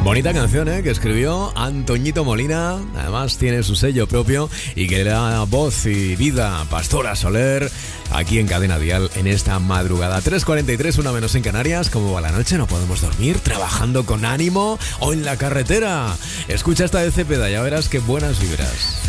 Bonita canción, que escribió Antoñito Molina. Además tiene su sello propio y que le da voz y vida a Pastora Soler aquí en Cadena Dial en esta madrugada. 3:43, 1 menos en Canarias. ¿Cómo va la noche? ¿No podemos dormir? ¿Trabajando con ánimo? ¿O en la carretera? Escucha esta de Cepeda, ya verás qué buenas vibras.